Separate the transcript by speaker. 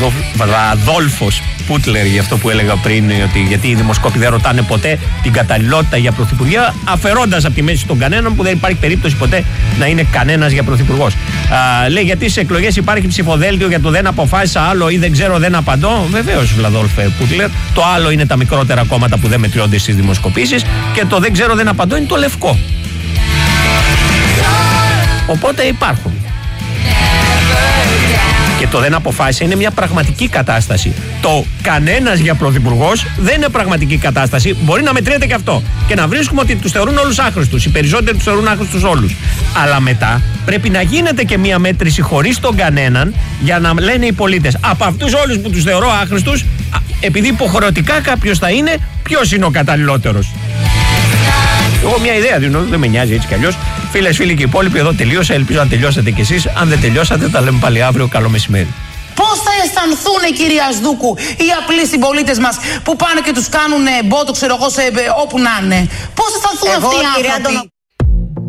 Speaker 1: Αδόλφος Πούτλερ, για αυτό που έλεγα πριν, ότι γιατί οι δημοσκόποι δεν ρωτάνε ποτέ την καταλληλότητα για πρωθυπουργία, αφαιρώντας από τη μέση τον κανέναν, που δεν υπάρχει περίπτωση ποτέ να είναι κανένας για πρωθυπουργός. Λέει, γιατί στις εκλογές υπάρχει ψηφοδέλτιο για το δεν αποφάσισα άλλο ή δεν ξέρω, δεν απαντώ. Βεβαίως, Αδόλφε Πούτλερ. Το άλλο είναι τα μικρότερα κόμματα που δεν μετριώνται στις δημοσκοπήσεις, και το δεν ξέρω, δεν απαντώ είναι το λευκό. Οπότε υπάρχουν. Και το δεν αποφάσισε είναι μια πραγματική κατάσταση. Το κανένας για πρωθυπουργός δεν είναι πραγματική κατάσταση. Μπορεί να μετριέται και αυτό. Και να βρίσκουμε ότι τους θεωρούν όλους άχρηστους. Οι περισσότεροι τους θεωρούν άχρηστους όλους. Αλλά μετά πρέπει να γίνεται και μια μέτρηση χωρίς τον κανέναν, για να λένε οι πολίτες, από αυτούς όλους που τους θεωρώ άχρηστους, επειδή υποχρεωτικά κάποιος θα είναι, ποιος είναι ο καταλληλότερος. Εγώ μια ιδέα δίνω, δεν με νοιάζει έτσι κι αλλιώς. Φίλες, φίλοι και οι υπόλοιποι, εδώ τελείωσα. Ελπίζω να τελειώσατε κι εσείς. Αν δεν τελειώσατε, τα λέμε πάλι αύριο. Καλό μεσημέρι.
Speaker 2: Πώς θα αισθανθούν, κυρία Ασδούκου, οι απλοί συμπολίτες μας που πάνε και τους κάνουν μπότο, ξέρω εγώ, όπου να είναι? Πώς θα αισθανθούν αυτοί οι άνθρωποι?